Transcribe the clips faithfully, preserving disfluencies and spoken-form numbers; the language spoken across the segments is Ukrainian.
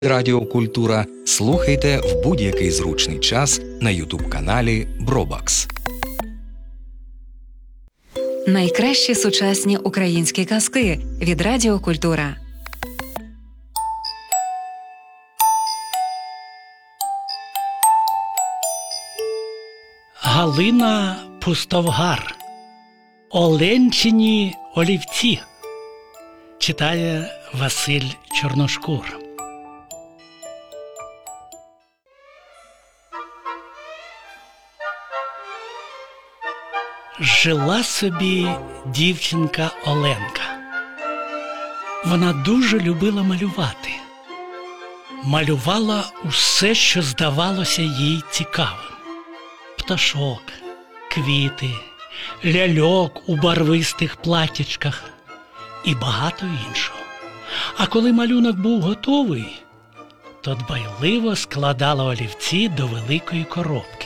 Радіо Культура слухайте в будь-який зручний час на ютуб-каналі Бробакс. Найкращі сучасні українські казки від Радіо Культура. Галина Пустовгар. Оленчині олівці. Читає Василь Чорношкур. Жила собі дівчинка Оленка. Вона дуже любила малювати. Малювала усе, що здавалося їй цікавим. Пташок, квіти, ляльок у барвистих платтячках і багато іншого. А коли малюнок був готовий, то дбайливо складала олівці до великої коробки.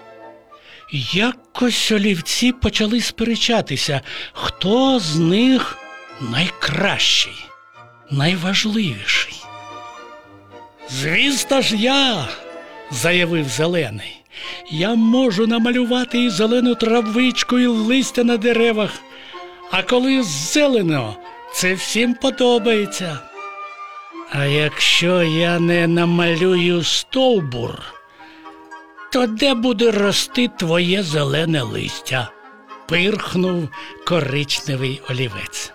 Якось олівці почали сперечатися, хто з них найкращий, найважливіший. «Звісно ж я!» – заявив Зелений. «Я можу намалювати і зелену травичку, і листя на деревах, а коли зелено, це всім подобається. А якщо я не намалюю стовбур, то де буде рости твоє зелене листя?» – пирхнув коричневий олівець.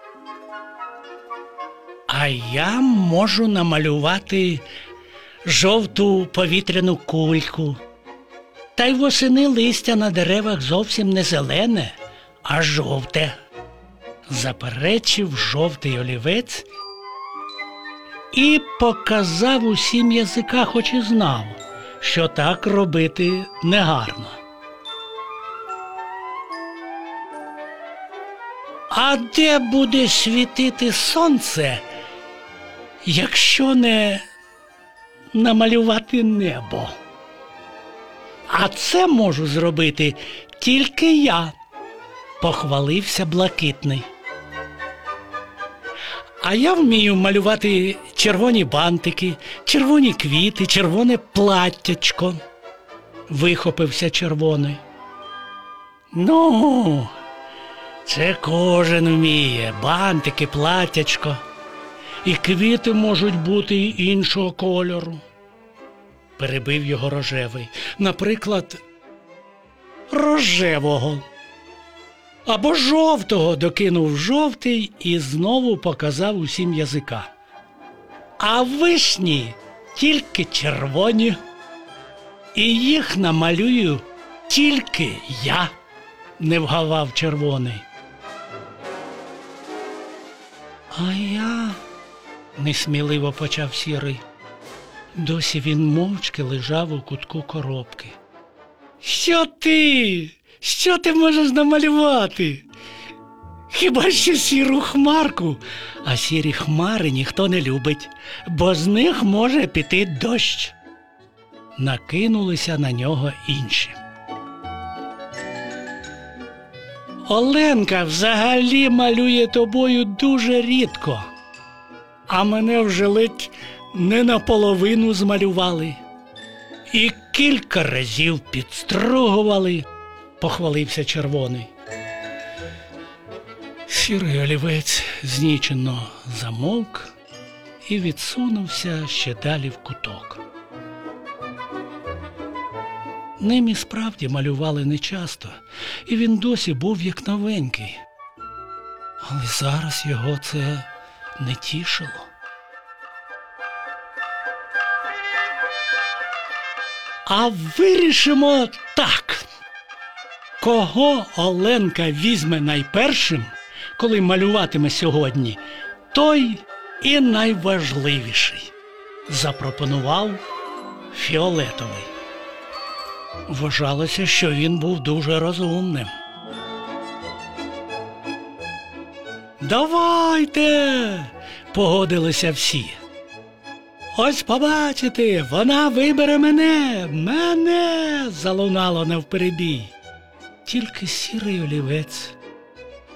«А я можу намалювати жовту повітряну кульку. Та й восени листя на деревах зовсім не зелене, а жовте», – заперечив жовтий олівець і показав усім язика, хоч і знав, що так робити негарно. «А де буде світити сонце, якщо не намалювати небо? А це можу зробити тільки я», – похвалився Блакитний. «А я вмію малювати червоні бантики, червоні квіти, червоне платтячко», – вихопився Червоний. «Ну, це кожен вміє, бантики, платтячко. І квіти можуть бути й іншого кольору», – перебив його Рожевий. «Наприклад, рожевого. Або жовтого», – докинув Жовтий і знову показав усім язика. «А вишні тільки червоні. І їх намалюю тільки я», – не вгавав Червоний. «А я», – несміливо почав Сірий. Досі він мовчки лежав у кутку коробки. «Що ти? Що ти можеш намалювати? Хіба що сіру хмарку? А сірі хмари ніхто не любить, бо з них може піти дощ». Накинулися на нього інші. «Оленка взагалі малює тобою дуже рідко, а мене вже ледь не наполовину змалювали. І кілька разів підстругували», – похвалився Червоний. Сірий олівець знічено замовк і відсунувся ще далі в куток. Ним і справді малювали нечасто, і він досі був як новенький. Але зараз його це не тішило. «А вирішимо так. Кого Оленка візьме найпершим, коли малюватиме сьогодні, той і найважливіший», – запропонував Фіолетовий. Вважалося, що він був дуже розумним. «Давайте!» – погодилися всі. «Ось побачите, вона вибере мене, мене!» – залунало навперебій. Тільки сірий олівець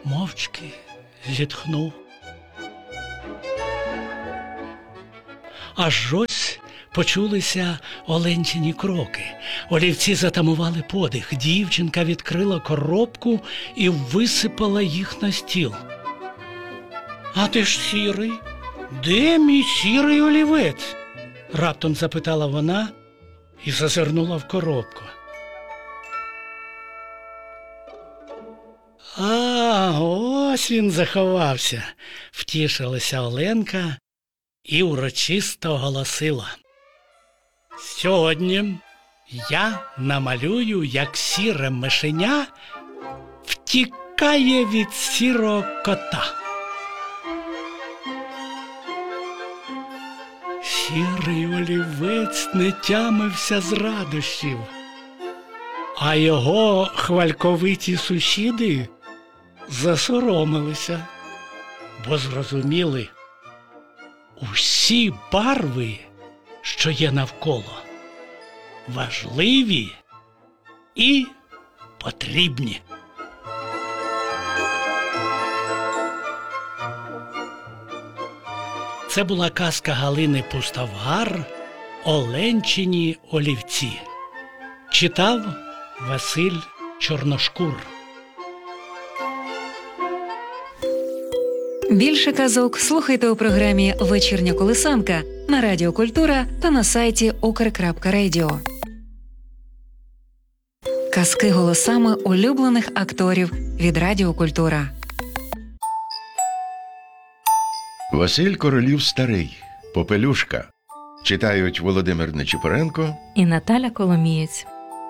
мовчки зітхнув. Аж ось почулися Оленчині кроки. Олівці затамували подих. Дівчинка відкрила коробку і висипала їх на стіл. «А ти ж сірий? Де мій сірий олівець?» – раптом запитала вона і зазирнула в коробку. «А, ось він заховався», – втішилася Оленка і урочисто оголосила. «Сьогодні я намалюю, як сіре мишеня втікає від сірого кота». Сірий олівець не тямився з радощів, а його хвальковиті сусіди засоромилися, бо зрозуміли, усі барви, що є навколо, важливі і потрібні. Це була казка Галини Пустовгар «Оленчині олівці». Читав Василь Чорношкур. Більше казок слухайте у програмі «Вечірня колисанка» на Радіо Культура та на сайті укр крапка радіо. Казки голосами улюблених акторів від Радіо Культура. Василь Королів старий. Попелюшка. Читають Володимир Нечипоренко і Наталя Коломієць.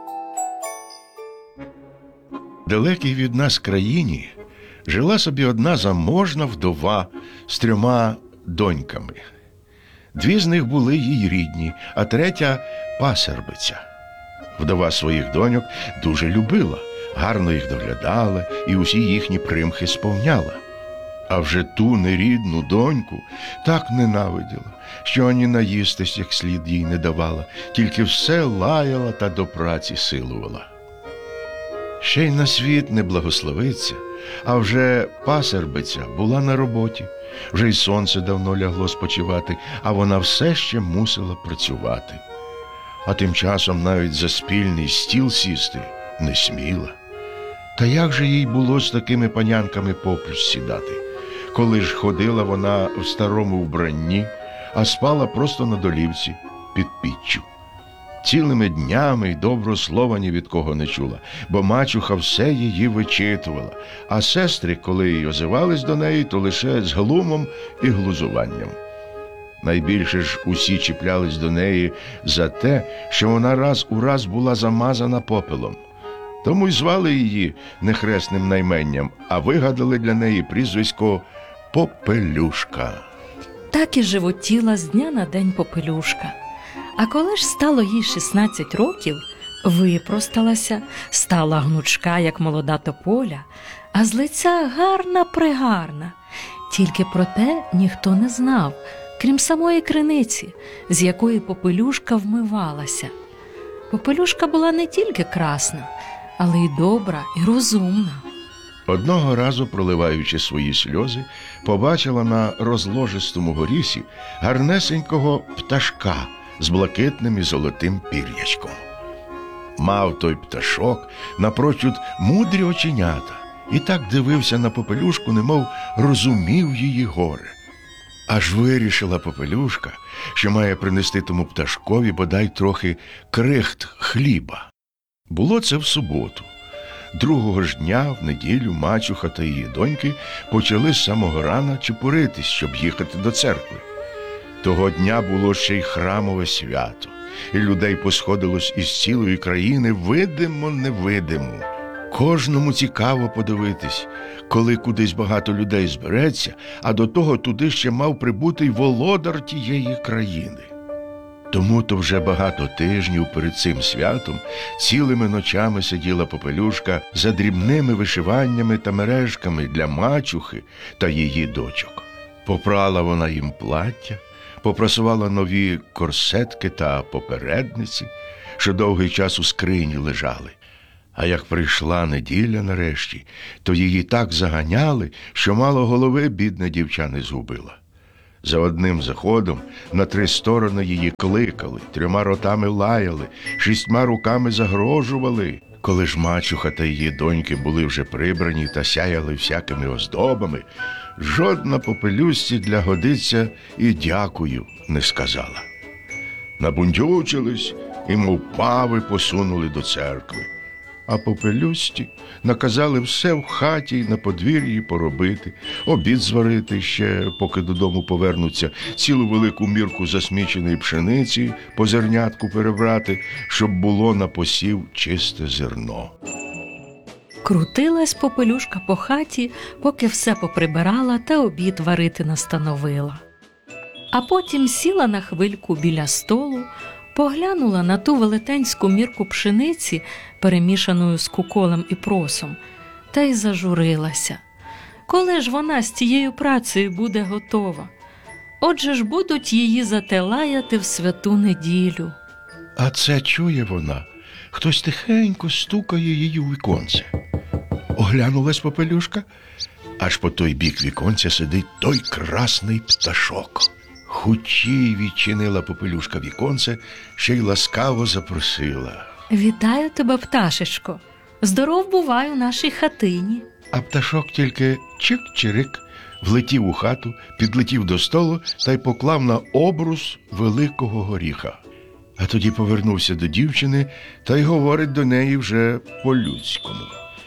Далекій від нас країні жила собі одна заможна вдова з трьома доньками. Дві з них були їй рідні, а третя – пасербиця. Вдова своїх доньок дуже любила, гарно їх доглядала і усі їхні примхи сповняла. А вже ту нерідну доньку так ненавиділа, що ані наїстись як слід їй не давала, тільки все лаяла та до праці силувала. Ще й на світ не благословиться, а вже пасербиця була на роботі, вже й сонце давно лягло спочивати, а вона все ще мусила працювати. А тим часом навіть за спільний стіл сісти не сміла. Та як же їй було з такими панянками попліч сідати, коли ж ходила вона в старому вбранні, а спала просто на долівці під піччю. Цілими днями й доброго слова ні від кого не чула, бо мачуха все її вичитувала, а сестри, коли й озивались до неї, то лише з глумом і глузуванням. Найбільше ж усі чіплялись до неї за те, що вона раз у раз була замазана попелом. Тому й звали її нехресним найменням, а вигадали для неї прізвисько Попелюшка. Так і животіла з дня на день Попелюшка. А коли ж стало їй шістнадцять років, випросталася, стала гнучка, як молода тополя, а з лиця гарна-пригарна. Тільки про те ніхто не знав, крім самої криниці, з якої Попелюшка вмивалася. Попелюшка була не тільки красна, але й добра, і розумна. Одного разу, проливаючи свої сльози, побачила на розложистому горісі гарнесенького пташка з блакитним і золотим пір'ячком. Мав той пташок напрочуд мудрі оченята і так дивився на Попелюшку, немов розумів її горе. Аж вирішила Попелюшка, що має принести тому пташкові бодай трохи крихт хліба. Було це в суботу. Другого ж дня, в неділю, мачуха та її доньки почали з самого рана чепуритись, щоб їхати до церкви. Того дня було ще й храмове свято, і людей посходилось із цілої країни видимо-невидимо. Кожному цікаво подивитись, коли кудись багато людей збереться, а до того туди ще мав прибути й володар тієї країни. Тому-то вже багато тижнів перед цим святом цілими ночами сиділа Попелюшка за дрібними вишиваннями та мережками для мачухи та її дочок. Попрала вона їм плаття, попрасувала нові корсетки та попередниці, що довгий час у скрині лежали. А як прийшла неділя нарешті, то її так заганяли, що мало голови бідна дівча не згубила. За одним заходом на три сторони її кликали, трьома ротами лаяли, шістьма руками загрожували. Коли ж мачуха та її доньки були вже прибрані та сяяли всякими оздобами, жодна попелюсці для годиця і дякую не сказала. Набундючились і, мов пави, посунули до церкви. А попелюсті наказали все в хаті й на подвір'ї поробити, обід зварити ще, поки додому повернуться, цілу велику мірку засміченої пшениці по зернятку перебрати, щоб було на посів чисте зерно. Крутилась попелюшка по хаті, поки все поприбирала та обід варити настановила. А потім сіла на хвильку біля столу, поглянула на ту велетенську мірку пшениці, перемішаною з куколем і просом, та й зажурилася. Коли ж вона з тією працею буде готова? Отже ж будуть її зате лаяти в святу неділю. А це чує вона. Хтось тихенько стукає її у віконце. Оглянулась попелюшка, аж по той бік віконця сидить той красний пташок. Хутчій відчинила попелюшка віконце, ще й ласкаво запросила. «Вітаю тебе, пташечко! Здоров бувай у нашій хатині!» А пташок тільки чик-чирик, влетів у хату, підлетів до столу та й поклав на обрус великого горіха. А тоді повернувся до дівчини та й говорить до неї вже по-людському.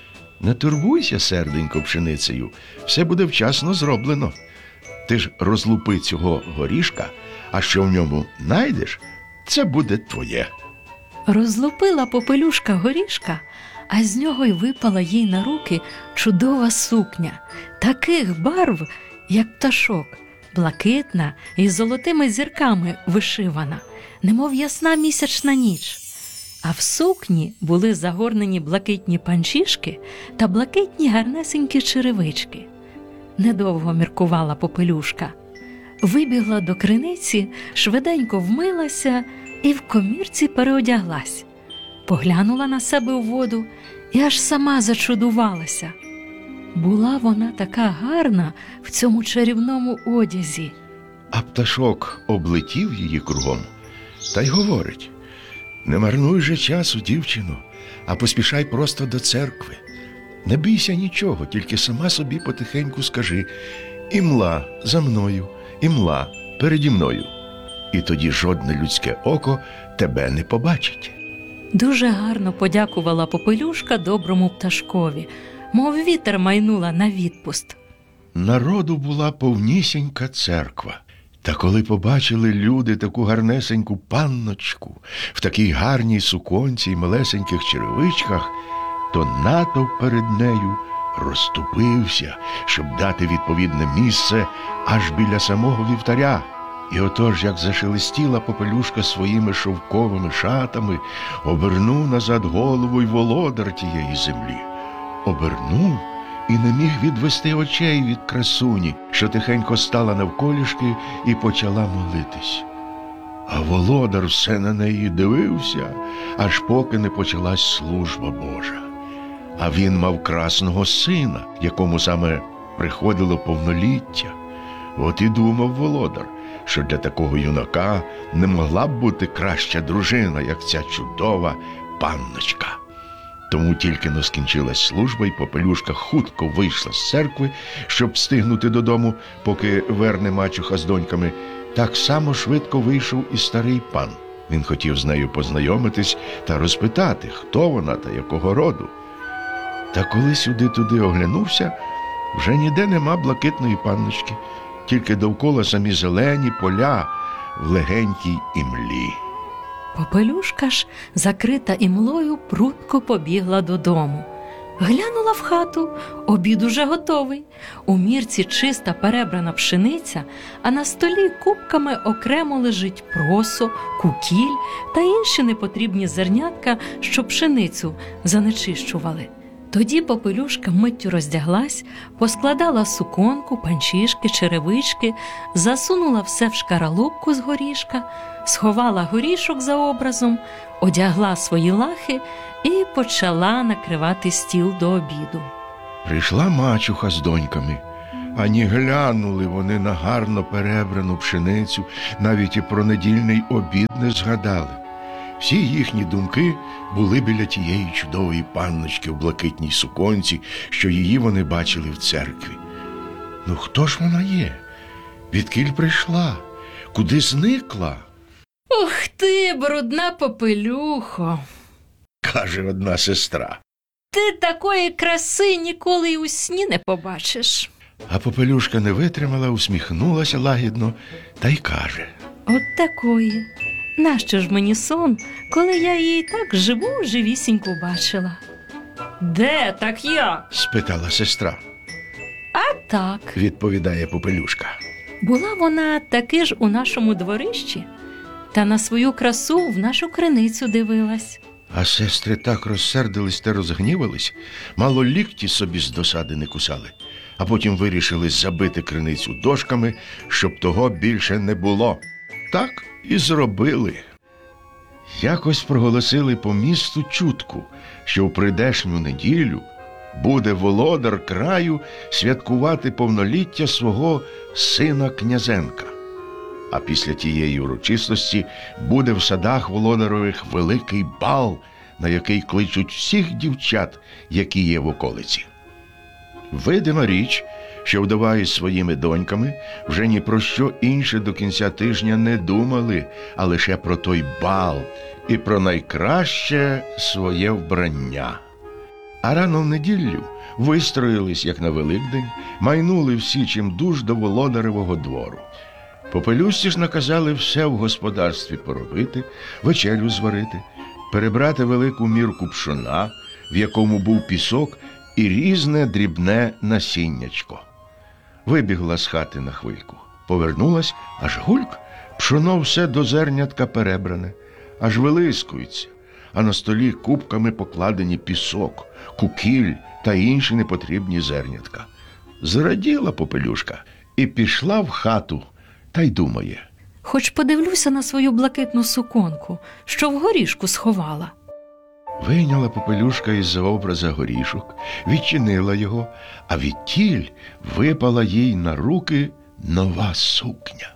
Не турбуйся, серденько, пшеницею, все буде вчасно зроблено. Ти ж розлупи цього горішка, а що в ньому найдеш, це буде твоє. Розлупила попелюшка горішка, а з нього й випала їй на руки чудова сукня, таких барв, як пташок, блакитна і з золотими зірками вишивана, немов ясна місячна ніч. А в сукні були загорнені блакитні панчішки та блакитні гарнесенькі черевички. Недовго міркувала попелюшка. Вибігла до криниці, швиденько вмилася і в комірці переодяглась. Поглянула на себе у воду і аж сама зачудувалася. Була вона така гарна в цьому чарівному одязі. А пташок облетів її кругом та й говорить: не марнуй же часу, дівчино, а поспішай просто до церкви. Не бійся нічого, тільки сама собі потихеньку скажи: імла за мною, імла переді мною. І тоді жодне людське око тебе не побачить. Дуже гарно подякувала попелюшка доброму пташкові, мов вітер майнула на відпуст. Народу була повнісінька церква. Та коли побачили люди таку гарнесеньку панночку в такій гарній суконці й малесеньких черевичках, то натовп перед нею розступився, щоб дати відповідне місце аж біля самого вівтаря. І отож, як зашелестіла попелюшка своїми шовковими шатами, обернув назад голову й володар тієї землі. Обернув і не міг відвести очей від красуні, що тихенько стала навколішки і почала молитись. А володар все на неї дивився, аж поки не почалась служба Божа. А він мав красного сина, якому саме приходило повноліття. От і думав володар, що для такого юнака не могла б бути краща дружина, як ця чудова панночка. Тому тільки но скінчилась служба, і попелюшка хутко вийшла з церкви, щоб встигнути додому, поки верне мачуха з доньками. Так само швидко вийшов і старий пан. Він хотів з нею познайомитись та розпитати, хто вона та якого роду. Та коли сюди-туди оглянувся, вже ніде нема блакитної панночки, тільки довкола самі зелені поля в легенькій імлі. Попелюшка ж, закрита імлою, прудко побігла додому. Глянула в хату, обід уже готовий. У мірці чиста перебрана пшениця, а на столі купками окремо лежить просо, кукіль та інші непотрібні зернятка, що пшеницю занечищували. Тоді попелюшка миттю роздяглась, поскладала суконку, панчішки, черевички, засунула все в шкаралупку з горішка, сховала горішок за образом, одягла свої лахи і почала накривати стіл до обіду. Прийшла мачуха з доньками, Ані глянули вони на гарно перебрану пшеницю, навіть і про недільний обід не згадали. Всі їхні думки були біля тієї чудової панночки в блакитній суконці, що її вони бачили в церкві. Ну хто ж вона є? Відкіль прийшла? Куди зникла? Ух ти, брудна попелюхо! Каже одна сестра. Ти такої краси ніколи й у сні не побачиш. А попелюшка не витримала, усміхнулася лагідно та й каже. От такої. Нащо ж мені сон, коли я її так живу, живісіньку бачила? Де так як? Спитала сестра. А так. Відповідає попелюшка. Була вона таки ж у нашому дворищі, та на свою красу в нашу криницю дивилась. А сестри так розсердились та розгнівались, мало лікті собі з досади не кусали, а потім вирішили забити криницю дошками, щоб того більше не було. Так і зробили. Якось проголосили по місту чутку, що в прийдешню неділю буде володар краю святкувати повноліття свого сина Князенка. А після тієї урочистості буде в садах володарових великий бал, на який кличуть всіх дівчат, які є в околиці. Видима річ, що вдова із своїми доньками вже ні про що інше до кінця тижня не думали, а лише про той бал і про найкраще своє вбрання. А рано в неділю вистроїлись, як на Великдень, майнули всі чимдуж до володаревого двору. Попелюшці ж наказали все в господарстві поробити, вечерю зварити, перебрати велику мірку пшона, в якому був пісок, і різне дрібне насіннячко. Вибігла з хати на хвильку, повернулась, аж гульк, пшоно все до зернятка перебране, аж вилискується, а на столі купками покладені пісок, кукіль та інші непотрібні зернятка. Зраділа попелюшка і пішла в хату, та й думає. Хоч подивлюся на свою блакитну суконку, що в горішку сховала. Вийняла попелюшка із-за образа горішок, відчинила його, а відтіль випала їй на руки нова сукня.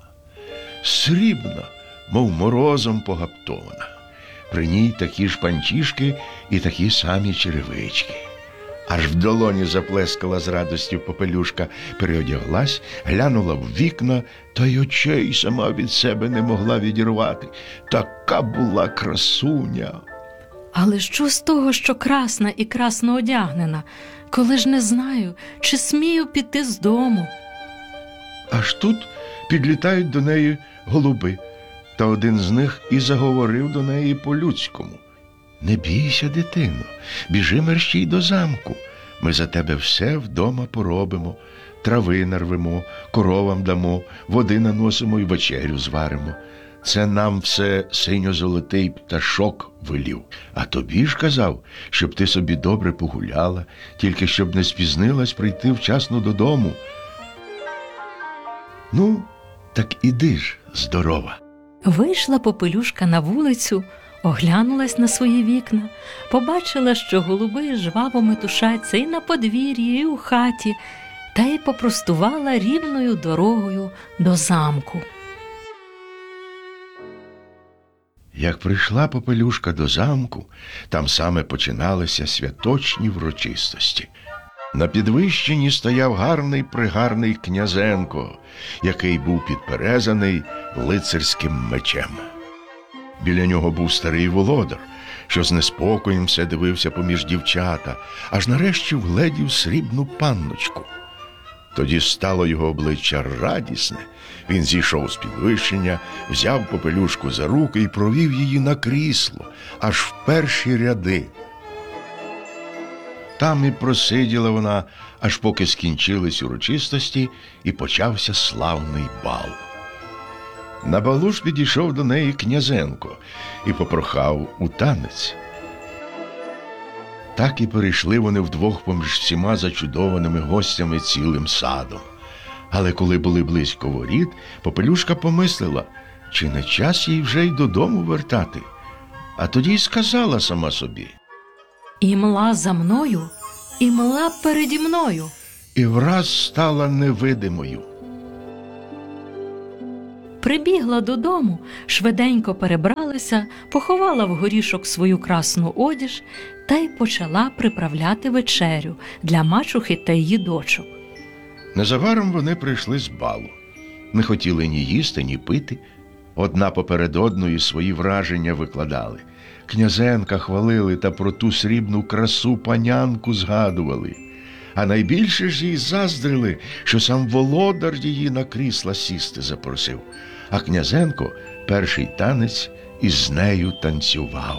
Срібна, мов морозом погаптована. При ній такі ж панчішки і такі самі черевички. Аж в долоні заплескала з радостю попелюшка, переодяглась, глянула в вікна, та й очей сама від себе не могла відірвати. Така була красуня. Але що з того, що красна і красно одягнена, коли ж не знаю, чи смію піти з дому? Аж тут підлітають до неї голуби, та один з них і заговорив до неї по-людському. «Не бійся, дитино, біжи мерщій до замку. Ми за тебе все вдома поробимо, трави нарвемо, коровам дамо, води наносимо і вечерю зваримо. Це нам все синьо-золотий пташок велів. А тобі ж казав, щоб ти собі добре погуляла, тільки щоб не спізнилась прийти вчасно додому. Ну, так іди ж, здорова». Вийшла попелюшка на вулицю, оглянулась на свої вікна, побачила, що голуби жваво метушаться і на подвір'ї, і у хаті, та й попростувала рівною дорогою до замку. Як прийшла попелюшка до замку, там саме починалися святочні врочистості. На підвищенні стояв гарний-пригарний Князенко, який був підперезаний лицарським мечем. Біля нього був старий володар, що з неспокоєм все дивився поміж дівчата, аж нарешті вгледів срібну панночку. Тоді стало його обличчя радісне. Він зійшов з підвищення, взяв попелюшку за руки і провів її на крісло, аж в перші ряди. Там і просиділа вона, аж поки скінчились урочистості і почався славний бал. На балу ж підійшов до неї Князенко і попрохав у танець. Так і перейшли вони вдвох поміж всіма зачудованими гостями цілим садом. Але коли були близько воріт, попелюшка помислила, чи не час їй вже й додому вертати. А тоді й сказала сама собі. І мла за мною, і мла переді мною. і враз стала невидимою. Прибігла додому, швиденько перебралася, поховала в горішок свою красну одіж та й почала приправляти вечерю для мачухи та її дочок. Незабаром вони прийшли з балу. Не хотіли ні їсти, ні пити. Одна поперед одної свої враження викладали. Князенка хвалили та про ту срібну красу панянку згадували. А найбільше ж їй заздрили, що сам володар її на крісла сісти запросив. А князенко перший танець із нею танцював.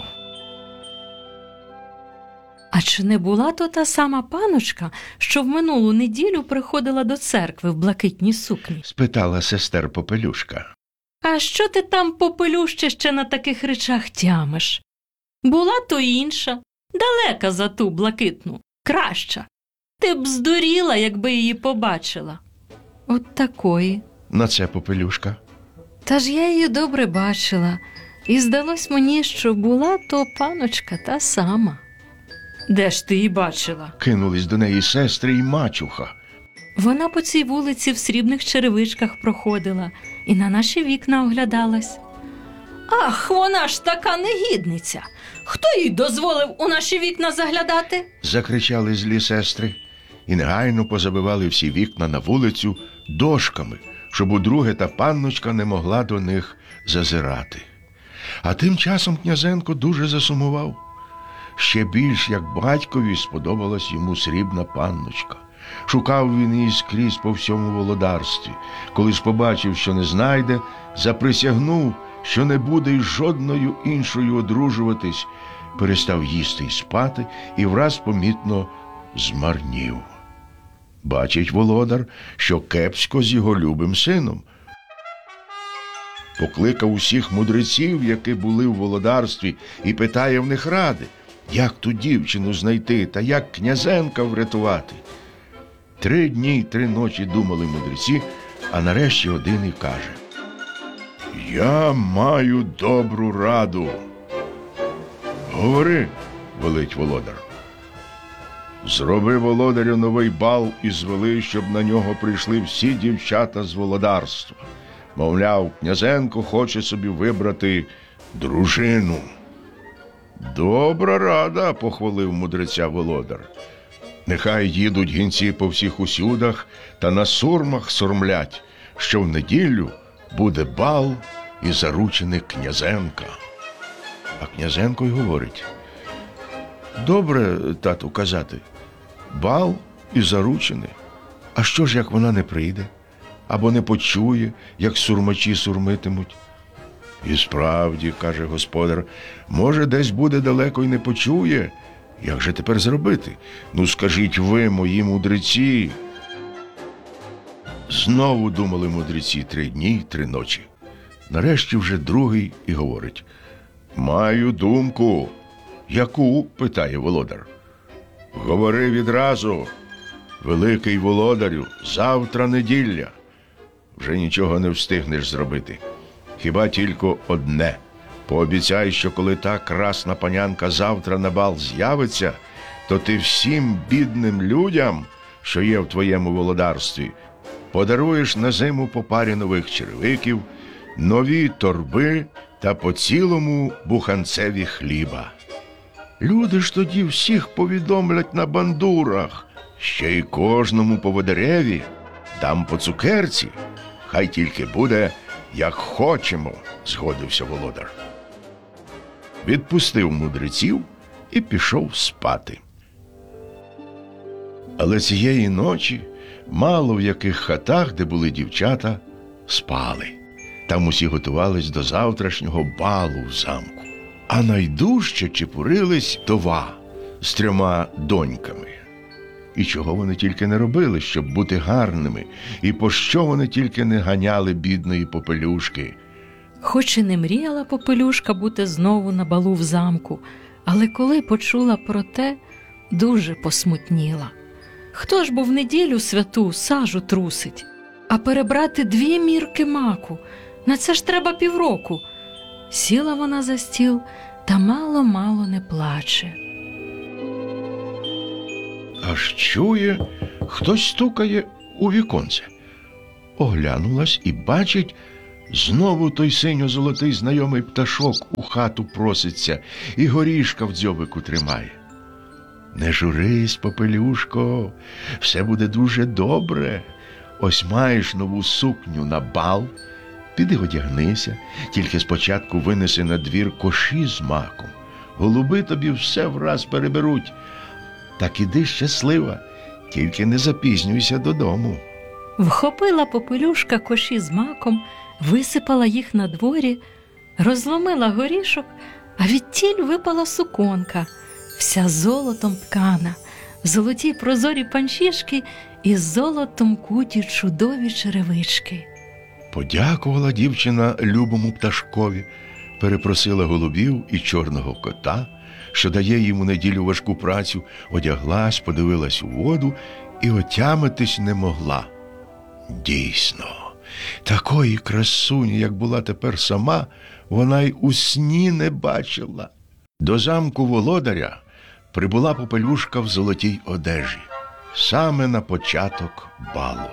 А чи не була то та сама паночка, що в минулу неділю приходила до церкви в блакитній сукні? Спитала сестер Попелюшка. А що ти там, Попелюще, ще на таких речах тямиш? Була то інша, далека за ту блакитну, краща. Ти б здуріла, якби її побачила. От такої. На це Попелюшка. Та ж я її добре бачила, і здалось мені, що була то паночка та сама. Де ж ти її бачила? Кинулись до неї сестри і мачуха. Вона по цій вулиці в срібних черевичках проходила і на наші вікна оглядалась. Ах, вона ж така негідниця! Хто їй дозволив у наші вікна заглядати? Закричали злі сестри і негайно позабивали всі вікна на вулицю дошками, щоб удруге та панночка не могла до них зазирати. А тим часом князенко дуже засумував. Ще більш, як батькові, сподобалась йому срібна панночка. Шукав він її скрізь по всьому володарстві. Коли ж побачив, що не знайде, заприсягнув, що не буде із жодною іншою одружуватись, перестав їсти й спати і враз помітно змарнів. Бачить володар, що кепсько з його любим сином. Покликав усіх мудреців, які були в володарстві, і питає в них ради, як ту дівчину знайти та як князенка врятувати. Три дні й три ночі думали мудреці, а нарешті один і каже: «Я маю добру раду». «Говори», – велить володар. «Зроби володарю новий бал і звели, щоб на нього прийшли всі дівчата з володарства. Мовляв, князенко хоче собі вибрати дружину». «Добра рада», – похвалив мудреця володар. «Нехай їдуть гінці по всіх усюдах та на сурмах сурмлять, що в неділю буде бал і заручений князенка». А князенко й говорить: «Добре, тату, казати, бал і заручений. А що ж, як вона не прийде, або не почує, як сурмачі сурмитимуть?» «І справді, – каже господар, – може, десь буде далеко й не почує. Як же тепер зробити? Ну, скажіть ви, мої мудреці». Знову думали мудреці три дні й три ночі. Нарешті вже другий і говорить: «Маю думку». «Яку?» – питає володар. «Говори відразу. Великий володарю, завтра неділя. Вже нічого не встигнеш зробити. Хіба тільки одне. Пообіцяй, що коли та красна панянка завтра на бал з'явиться, то ти всім бідним людям, що є в твоєму володарстві, подаруєш на зиму по парі нових черевиків, нові торби та по цілому буханцеві хліба. Люди ж тоді всіх повідомлять на бандурах, ще й кожному по водереві дам по цукерці. Хай тільки буде, як хочемо», – згодився володар. Відпустив мудреців і пішов спати. Але цієї ночі мало в яких хатах, де були дівчата, спали. Там усі готувались до завтрашнього балу в замку. А найдужче чепурились вдова з трьома доньками. І чого вони тільки не робили, щоб бути гарними, і по що вони тільки не ганяли бідної Попелюшки. Хоч і не мріяла Попелюшка бути знову на балу в замку, але коли почула про те, дуже посмутніла. Хто ж бо в неділю святу сажу трусить? А перебрати дві мірки маку – на це ж треба півроку. Сіла вона за стіл та мало-мало не плаче. Аж чує, Хтось стукає у віконце. Оглянулась і бачить, знову той синьо-золотий знайомий пташок у хату проситься і горішка в дзьобику тримає. Не журись, Попелюшко, все буде дуже добре. Ось маєш нову сукню на бал, піди одягнися, тільки спочатку винеси на двір коші з маком. Голуби тобі все враз переберуть. Так іди щаслива, тільки не запізнюйся додому. Вхопила Попелюшка коші з маком, висипала їх на дворі, розломила горішок, а відтіль випала суконка, вся золотом ткана, золоті прозорі панчішки і золотом куті чудові черевички. Подякувала дівчина любому пташкові, перепросила голубів і чорного кота, що дає їм у неділю важку працю, одяглась, подивилась у воду і отямитись не могла. Дійсно, такої красуні, як була тепер сама, вона й у сні не бачила. До замку володаря прибула Попелюшка в золотій одежі, саме на початок балу.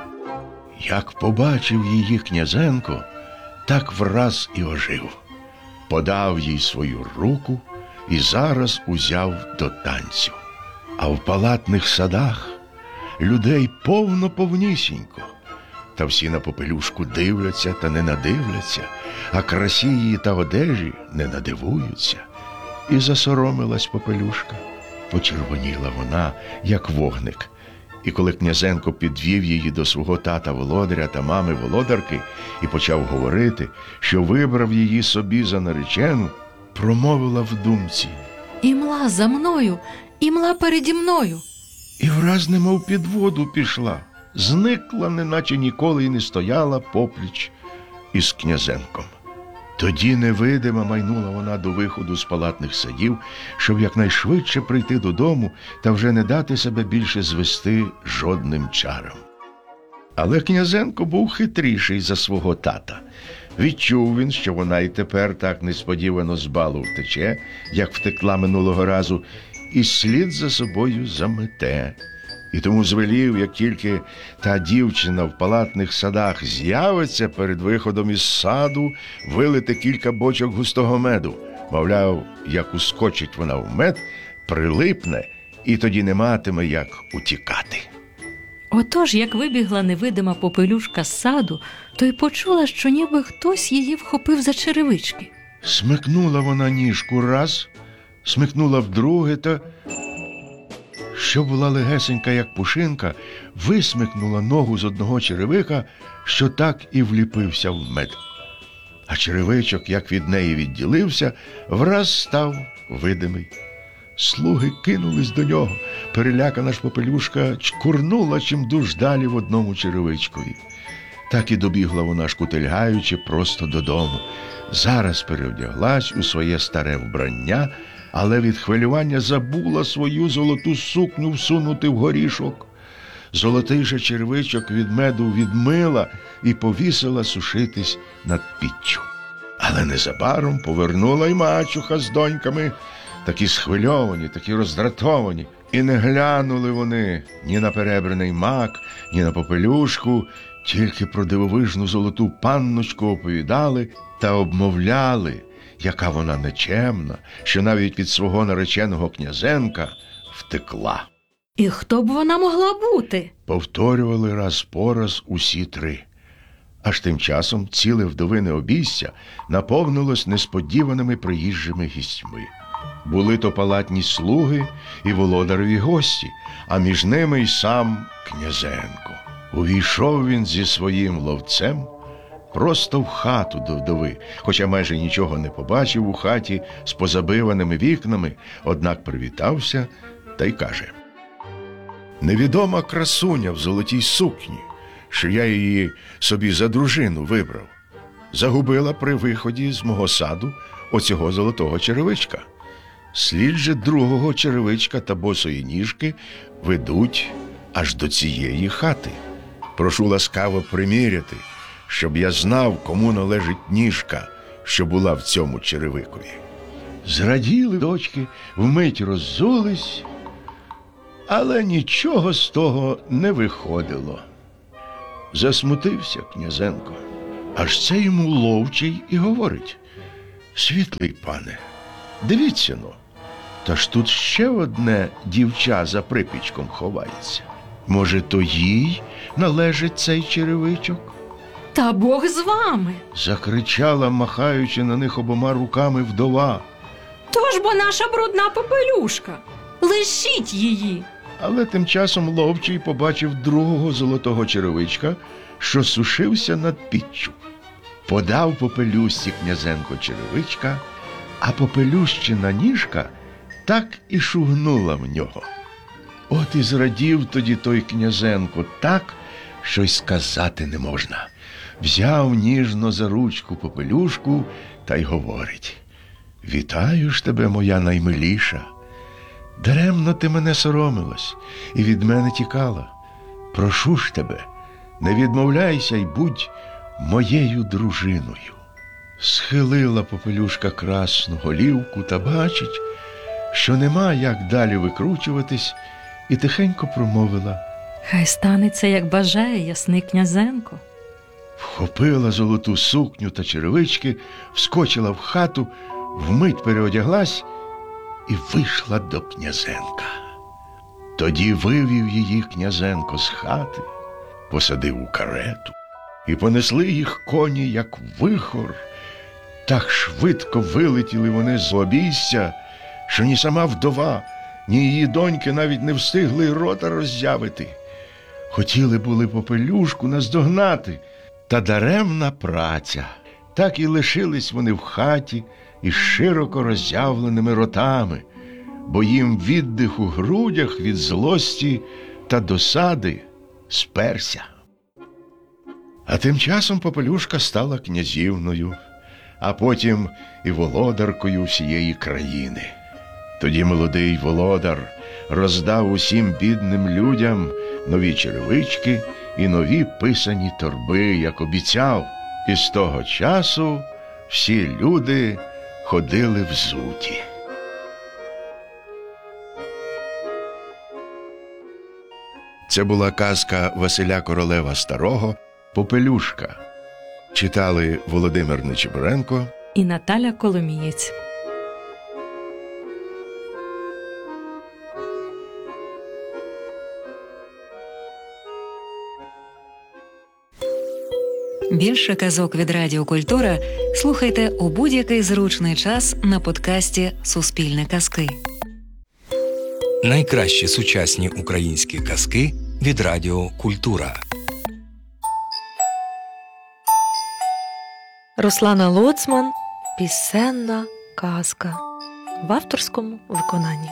Як побачив її князенко, так враз і ожив. Подав їй свою руку і зараз узяв до танцю. А в палатних садах людей повно-повнісінько. Та всі на Попелюшку дивляться та не надивляться, а красі її та одежі не надивуються. І засоромилась Попелюшка. Почервоніла вона, як вогник. І коли князенко підвів її до свого тата-володаря та мами-володарки і почав говорити, що вибрав її собі за наречену, промовила в думці: «Імла за мною, імла переді мною». І враз немов під воду пішла, зникла, неначе ніколи й не стояла попліч із князенком. Тоді невидима майнула вона до виходу з палатних садів, щоб якнайшвидше прийти додому та вже не дати себе більше звести жодним чарам. Але князенко був хитріший за свого тата. Відчув він, що вона і тепер так несподівано з балу втече, як втекла минулого разу, і слід за собою замете. І тому звелів, як тільки та дівчина в палатних садах з'явиться перед виходом із саду, вилити кілька бочок густого меду. Мовляв, як ускочить вона в мед, прилипне, і тоді не матиме як утікати. Отож, як вибігла невидима Попелюшка з саду, то й почула, що ніби хтось її вхопив за черевички. Смикнула вона ніжку раз, смикнула вдруге, та, що була легесенька, як пушинка, висмикнула ногу з одного черевика, що так і вліпився в мед. А черевичок, як від неї відділився, враз став видимий. Слуги кинулись до нього. Перелякана ж Попелюшка чкурнула чимдуж далі в одному черевичкові. Так і добігла вона, шкутильгаючи, просто додому. Зараз перевдяглась у своє старе вбрання, але від хвилювання забула свою золоту сукню всунути в горішок. Золотий же червичок від меду відмила і повісила сушитись над піччю. Але незабаром повернула й мачуха з доньками, такі схвильовані, такі роздратовані. І не глянули вони ні на перебраний мак, ні на Попелюшку, тільки про дивовижну золоту панночку оповідали та обмовляли, яка вона нечемна, що навіть від свого нареченого князенка втекла. І хто б вона могла бути? Повторювали раз по раз усі три. Аж тим часом ціле вдовине обійстя наповнилось несподіваними приїжджими гістьми. Були то палатні слуги і володареві гості, а між ними й сам князенко. Увійшов він зі своїм ловцем просто в хату до вдови, хоча майже нічого не побачив у хаті з позабиваними вікнами, однак привітався та й каже: «Невідома красуня в золотій сукні, що я її собі за дружину вибрав, загубила при виході з мого саду оцього золотого черевичка. Слід же другого черевичка та босої ніжки ведуть аж до цієї хати. Прошу ласкаво приміряти, щоб я знав, кому належить ніжка, що була в цьому черевикові». Зраділи дочки, вмить роззулись, Але нічого з того не виходило. Засмутився князенко. Аж це йому ловчий і говорить: «Світлий пане, дивіться-но, та ж тут ще одне дівча за припічком ховається. Може, то їй належить цей черевичок?» Та Бог з вами! Закричала, махаючи на них обома руками, вдова. То ж бо наша брудна попелюшка! Лишіть її! Але тим часом ловчий побачив другого золотого черевичка, що сушився над піччю. Подав попелюшці князенко черевичка, а попелющина ніжка так і шугнула в нього. От і зрадів тоді той князенко так, що й сказати не можна. Взяв ніжно за ручку попелюшку та й говорить: «Вітаю ж тебе, моя наймиліша. Даремно ти мене соромилась і від мене тікала. Прошу ж тебе, не відмовляйся й будь моєю дружиною». Схилила попелюшка красну голівку та бачить, що нема як далі викручуватись, і тихенько промовила: Хай станеться, як бажає ясний князенко. Вхопила золоту сукню та черевички, вскочила в хату, вмить переодяглась і вийшла до князенка. Тоді вивів її князенко з хати, посадив у карету, і понесли їх коні, як вихор. Так швидко вилетіли вони з обійстя, що ні сама вдова, ні її доньки навіть не встигли й рота роззявити. Хотіли були попелюшку наздогнати, та даремна праця. Так і лишились вони в хаті із широко роззявленими ротами, бо їм віддих у грудях від злості та досади сперся. А тим часом попелюшка стала князівною, а потім і володаркою всієї країни. Тоді молодий володар роздав усім бідним людям нові черевички і нові писані торби, як обіцяв. І з того часу всі люди ходили взуті. Це була казка Василя Королева Старого «Попелюшка». Читали Володимир Нечипоренко І Наталя Коломієць. Більше казок від Радіо Культура слухайте у будь-який зручний час на подкасті «Суспільне казки». Найкращі сучасні українські казки від Радіо Культура. Руслана Лоцман «Пісенна казка» в авторському виконанні.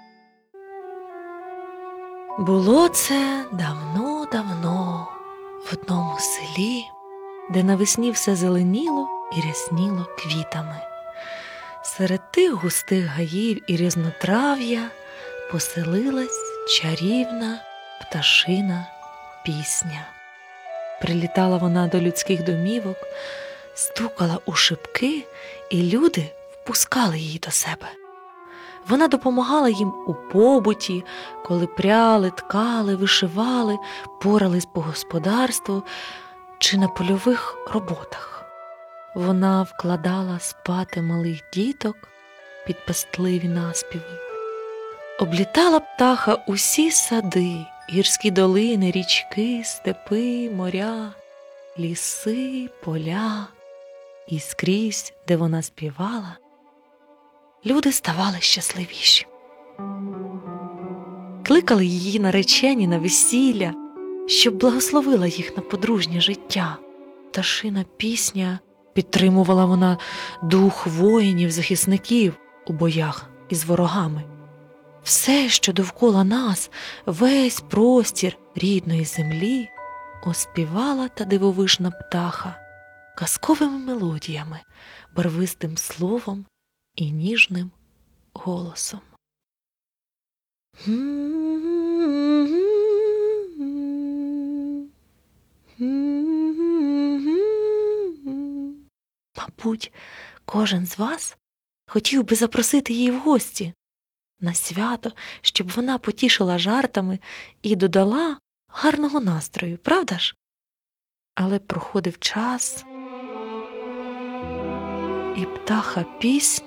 Було це давно-давно в одному селі, де навесні все зеленіло і рясніло квітами. Серед тих густих гаїв і різнотрав'я поселилась чарівна пташина пісня. Прилітала вона до людських домівок, стукала у шибки, і люди впускали її до себе. Вона допомагала їм у побуті, коли пряли, ткали, вишивали, порались по господарству чи на польових роботах. Вона вкладала спати малих діток під пестливі наспіви. Облітала птаха усі сади, гірські долини, річки, степи, моря, ліси, поля. І скрізь, де вона співала, люди ставали щасливіші. Кликали її наречені на весілля, щоб благословила їх на подружнє життя. Пташина пісня підтримувала вона дух воїнів-захисників у боях із ворогами. Все, що довкола нас, весь простір рідної землі, оспівала та дивовижна птаха казковими мелодіями, барвистим словом і ніжним голосом. Мабуть, кожен з вас хотів би запросити її в гості. на свято, щоб вона потішила жартами і додала гарного настрою, правда ж? Але проходив час, і птаха піснь